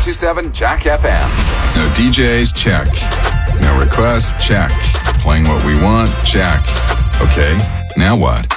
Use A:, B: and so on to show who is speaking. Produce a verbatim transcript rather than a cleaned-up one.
A: two seven Jack F M.
B: No D Js? Check. No requests? Check. Playing what we want? Check. Okay, now what?